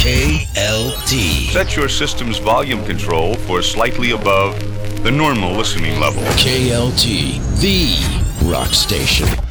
KLT. Set your system's volume control for slightly above the normal listening level. KLT, the rock station.